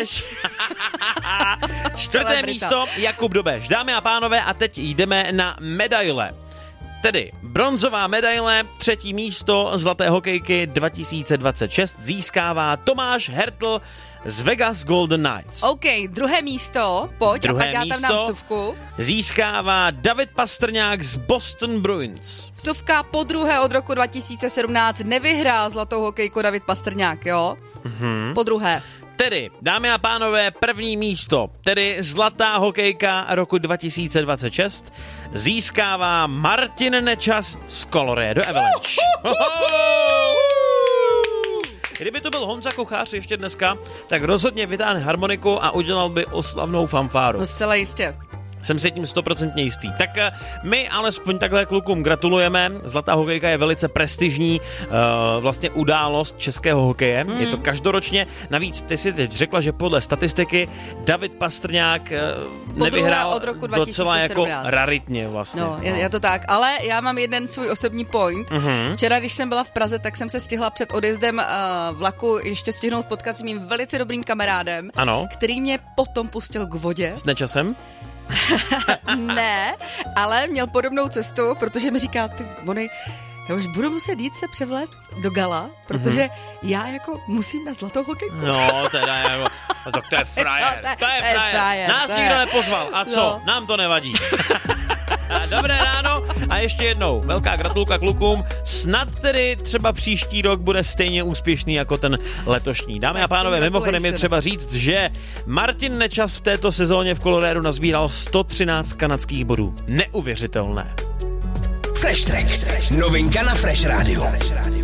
Dobeš. Čtvrté místo Jakub Dobeš. Dámy a pánové, a teď jdeme na medaile. Tedy bronzová medaile, třetí místo zlaté hokejky 2026 získává Tomáš Hertl z Vegas Golden Knights. OK, druhé místo, pojď, druhé a pak já tam dám vsuvku. Získává David Pastrňák z Boston Bruins. Vsuvka podruhé od roku 2017 nevyhrál zlatou hokejku David Pastrňák, jo? Podruhé. Tedy, dámy a pánové, první místo, tedy zlatá hokejka roku 2026, získává Martin Nečas z Colorado Avalanche. Kdyby to byl Honza Kuchář ještě dneska, tak rozhodně vytáhne harmoniku a udělal by oslavnou fanfáru. No zcela jistě. Jsem si tím 100% jistý. Tak my alespoň takhle klukům gratulujeme. Zlatá hokejka je velice prestižní vlastně událost českého hokeje. Je to každoročně. Navíc ty si teď řekla, že podle statistiky David Pastrňák nevyhrál od roku docela 2017. jako raritně vlastně. No, je to tak. Ale já mám jeden svůj osobní point. Včera, když jsem byla v Praze, tak jsem se stihla před odjezdem vlaku ještě stihnout potkat s mým velice dobrým kamarádem, Ano. který mě potom pustil k vodě. S Nečasem? Ne, ale měl podobnou cestu, protože mi říká, ty Bony, já už budu muset jít se převléct do gala, protože já jako musím na zlatou hokejku. No, teda jako, tak to je frajer, to je frajer. Nás nikdo nepozval, a co? No. Nám to nevadí. Dobré ráno a ještě jednou velká gratulka klukům. Snad tedy třeba příští rok bude stejně úspěšný jako ten letošní. Dámy a pánové, mimochodem je třeba říct, že Martin Nečas v této sezóně v Coloradu nazbíral 113 kanadských bodů. Neuvěřitelné. Fresh Track. Novinka na Fresh Radio.